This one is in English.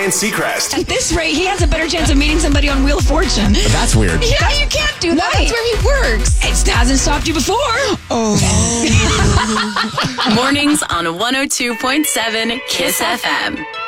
Ryan Seacrest. At this rate, he has a better chance of meeting somebody on Wheel of Fortune. But that's weird. Yeah, you can't do that. Why? That's where he works. It hasn't stopped you before. Oh. Mornings on 102.7 KISS FM.